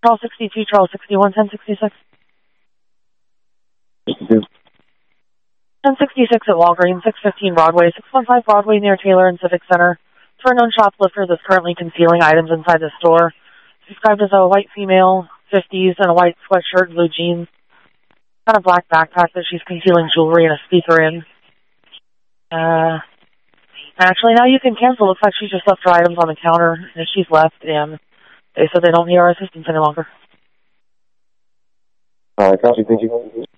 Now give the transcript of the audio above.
Charles 62, Charles 61, 1066. 62. 1066 at Walgreens, 615 Broadway, 615 Broadway near Taylor and Civic Center. For a known shoplifter that's currently concealing items inside the store. Described as a white female, 50s, and a white sweatshirt, blue jeans. Got a black backpack that she's concealing jewelry and a speaker in. Actually, now you can cancel. Looks like she just left her items on the counter, and she's left, and they said they don't need our assistance any longer. All right, copy. Thank you.